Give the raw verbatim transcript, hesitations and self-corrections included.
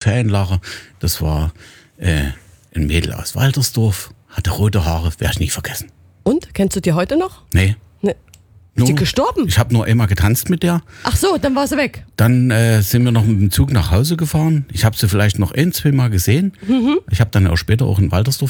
Ferienlager. Das war äh, ein Mädel aus Waltersdorf, hatte rote Haare, werde ich nie vergessen. Und? Kennst du die heute noch? Nee. Nee. Ist die gestorben? Ich habe nur einmal getanzt mit der. Ach so, dann war sie weg. Dann äh, sind wir noch mit dem Zug nach Hause gefahren. Ich habe sie vielleicht noch ein, zwei Mal gesehen. Mhm. Ich habe dann auch später auch in Waltersdorf